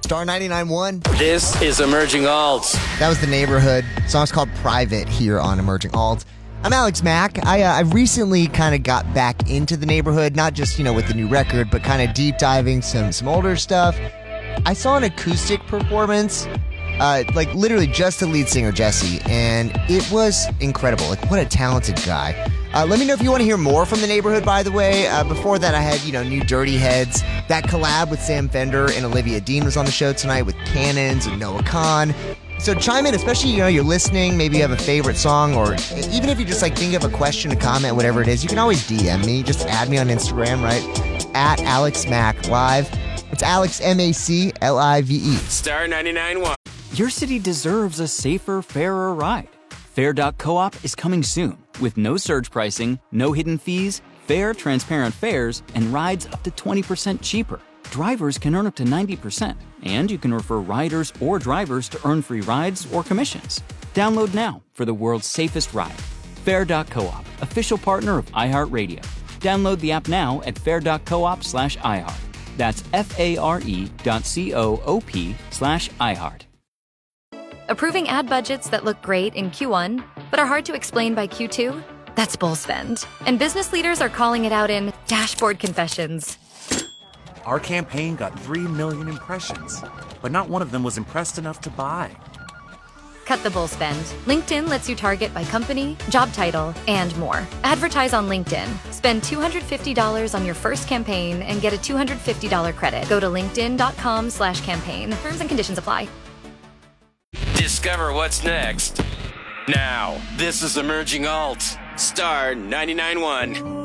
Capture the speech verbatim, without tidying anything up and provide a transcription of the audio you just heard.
Star ninety-nine point one. This is Emerging Alt. That was The Neighborhood. The song's called Private here on Emerging Alt. I'm Alex Mack. I, uh, I recently kind of got back into The Neighborhood, not just, you know, with the new record, but kind of deep diving some, some older stuff. I saw an acoustic performance, uh, like literally just the lead singer, Jesse, and it was incredible. Like, what a talented guy. Uh, let me know if you want to hear more from The Neighborhood, by the way. Uh, before that, I had, you know, New Dirty Heads. That collab with Sam Fender and Olivia Dean was on the show tonight with Cannons and Noah Khan. So chime in, especially, you know, you're listening, maybe you have a favorite song, or even if you just like think of a question, a comment, whatever it is, you can always D M me. Just add me on Instagram, right? At Alex Mack Live. It's Alex, M A C L I V E. Star ninety-nine point one. Your city deserves a safer, fairer ride. Fair dot coop is coming soon with no surge pricing, no hidden fees, fair, transparent fares, and rides up to twenty percent cheaper. Drivers can earn up to ninety percent, and you can refer riders or drivers to earn free rides or commissions. Download now for the world's safest ride. Fair dot coop, official partner of iHeartRadio. Download the app now at fair dot coop slash iHeart. That's F-A-R-E dot C-O-O-P slash iHeart. Approving ad budgets that look great in Q one, but are hard to explain by Q two? That's bull spend. And business leaders are calling it out in dashboard confessions. Our campaign got three million impressions, but not one of them was impressed enough to buy. Cut the bull spend. LinkedIn lets you target by company, job title, and more. Advertise on LinkedIn. Spend two hundred fifty dollars on your first campaign and get a two hundred fifty dollars credit. Go to linkedin.com slash campaign. Terms and conditions apply. Discover what's next. Now, this is Emerging Alt. Star ninety-nine point one.